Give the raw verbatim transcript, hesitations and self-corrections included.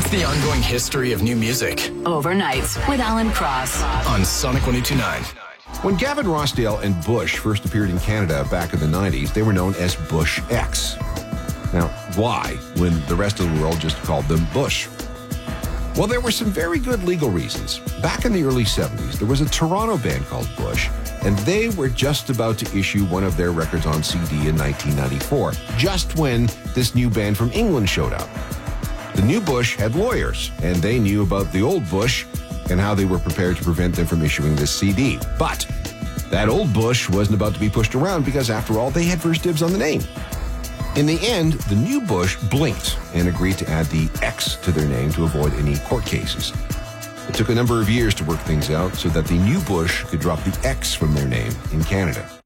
the ongoing history of new music. Overnights with Alan Cross on Sonic one oh two point nine. When Gavin Rossdale and Bush first appeared in Canada back in the nineties, they were known as Bush X. Now, why, when the rest of the world just called them Bush? Well, there were some very good legal reasons. Back in the early seventies, there was a Toronto band called Bush, and they were just about to issue one of their records on C D in nineteen ninety-four, just when this new band from England showed up. The new Bush had lawyers, and they knew about the old Bush and how they were prepared to prevent them from issuing this C D. But that old Bush wasn't about to be pushed around because, after all, they had first dibs on the name. In the end, the new Bush blinked and agreed to add the X to their name to avoid any court cases. It took a number of years to work things out so that the new Bush could drop the X from their name in Canada.